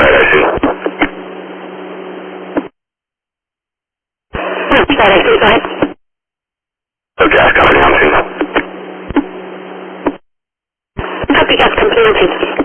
Right, I see. Right, I see. Go ahead. So gas company on scene. Copy, gas company on scene.